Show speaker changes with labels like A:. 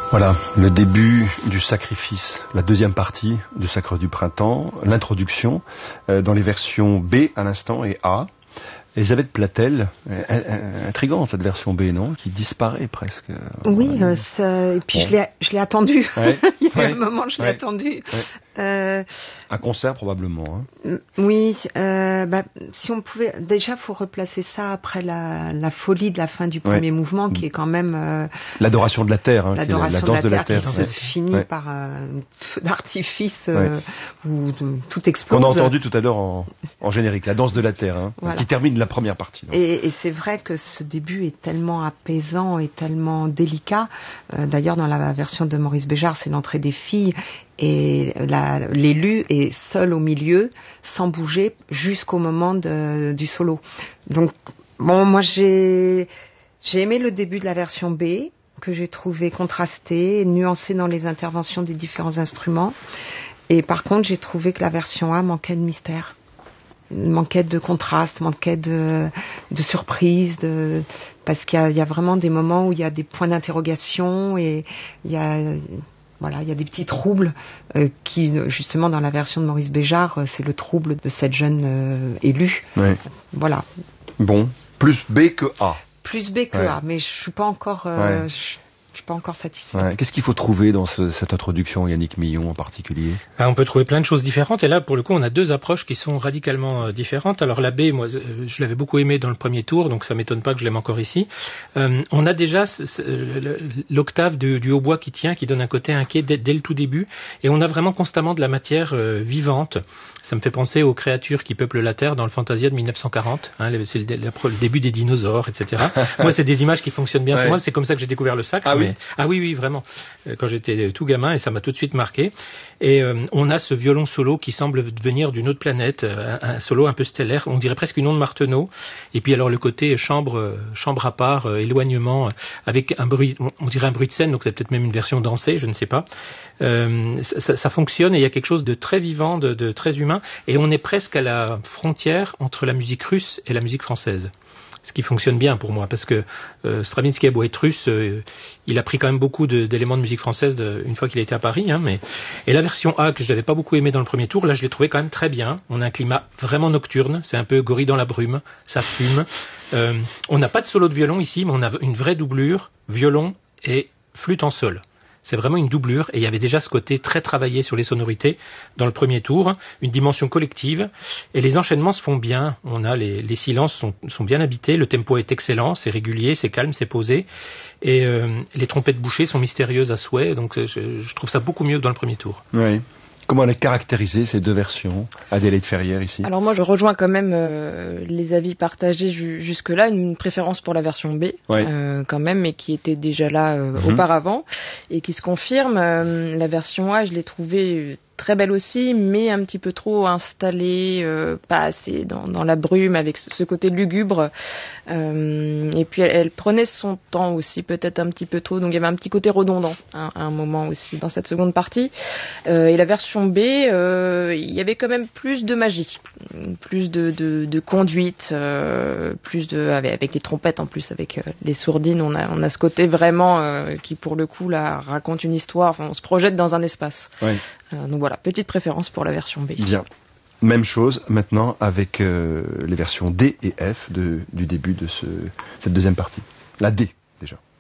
A: Voilà, le début du sacrifice, la deuxième partie du Sacre du Printemps, l'introduction dans les versions B à l'instant et A. Elisabeth Platel, intrigante cette version B, non? Qui disparaît presque.
B: Oui, et puis je l'ai attendu.
A: Ouais.
B: Il y a un moment, je l'ai attendu.
A: Un concert probablement. Hein.
B: Oui, si on pouvait, déjà faut replacer ça après la folie de la fin du premier mouvement, qui est quand même
A: l'adoration de la terre, hein,
B: l'adoration
A: la danse
B: de la terre,
A: qui
B: se finit par un feu d'artifice où tout explose.
A: Qu'on a entendu tout à l'heure en générique, la danse de la terre, hein, voilà. Qui termine la première partie.
B: Et c'est vrai que ce début est tellement apaisant et tellement délicat. D'ailleurs, dans la version de Maurice Béjart, c'est l'entrée des filles. Et l'élu est seul au milieu, sans bouger, jusqu'au moment du solo. Donc, bon, moi j'ai aimé le début de la version B, que j'ai trouvé contrasté, nuancé dans les interventions des différents instruments. Et par contre, j'ai trouvé que la version A manquait de mystère, manquait de contraste, manquait de surprise, parce qu'il y a vraiment des moments où il y a des points d'interrogation et il y a des petits troubles qui, justement, dans la version de Maurice Béjart, c'est le trouble de cette jeune élue.
A: Ouais.
B: Voilà.
A: Bon, plus B que A.
B: Plus B que A, mais je suis pas encore satisfait.
A: Ouais. Qu'est-ce qu'il faut trouver dans cette introduction, Yannick Millon en particulier?
C: On peut trouver plein de choses différentes, et là, pour le coup, on a deux approches qui sont radicalement différentes. Alors la B, moi, je l'avais beaucoup aimé dans le premier tour, donc ça m'étonne pas que je l'aime encore ici. On a déjà l'octave du hautbois qui tient, qui donne un côté inquiet dès le tout début, et on a vraiment constamment de la matière vivante. Ça me fait penser aux créatures qui peuplent la Terre dans le Fantasia de 1940. Hein, c'est le début des dinosaures, etc. Moi, c'est des images qui fonctionnent bien sur moi. C'est comme ça que j'ai découvert le sacre.
A: Ah oui.
C: Ah oui, vraiment. Quand j'étais tout gamin, et ça m'a tout de suite marqué. Et on a ce violon solo qui semble venir d'une autre planète, un solo un peu stellaire. On dirait presque une onde Martenot. Et puis alors le côté chambre à part, éloignement, avec un bruit, on dirait un bruit de scène. Donc c'est peut-être même une version dansée, je ne sais pas. Ça fonctionne et il y a quelque chose de très vivant, de très humain. Et on est presque à la frontière entre la musique russe et la musique française. Ce qui fonctionne bien pour moi, parce que Stravinsky a beau être russe, il a pris quand même beaucoup d'éléments de musique française une fois qu'il a été à Paris. Hein, et la version A, que je n'avais pas beaucoup aimée dans le premier tour, là je l'ai trouvé quand même très bien. On a un climat vraiment nocturne, c'est un peu Gorille dans la brume, ça fume. On n'a pas de solo de violon ici, mais on a une vraie doublure, violon et flûte en sol. C'est vraiment une doublure, et il y avait déjà ce côté très travaillé sur les sonorités dans le premier tour, une dimension collective, et les enchaînements se font bien. On a les silences sont bien habités, le tempo est excellent, c'est régulier, c'est calme, c'est posé, et les trompettes bouchées sont mystérieuses à souhait, donc je trouve ça beaucoup mieux que dans le premier tour.
A: Oui. Comment elle est caractérisée, ces deux versions, Adélaïde Ferrière ici?
D: Alors moi, je rejoins quand même les avis partagés jusque-là, une préférence pour la version B, quand même, mais qui était déjà là auparavant, et qui se confirme. La version A, je l'ai trouvée très belle aussi, mais un petit peu trop installée, pas assez dans la brume, avec ce côté lugubre. Et puis elle prenait son temps aussi, peut-être un petit peu trop, donc il y avait un petit côté redondant à un moment aussi dans cette seconde partie. Et la version B, il y avait quand même plus de magie, plus de conduite, avec les trompettes en plus, avec les sourdines, on a ce côté vraiment qui pour le coup là raconte une histoire, enfin, on se projette dans un espace. Donc voilà, petite préférence pour la version B.
A: Bien. Même chose maintenant avec les versions D et F du début de cette deuxième partie. La D déjà.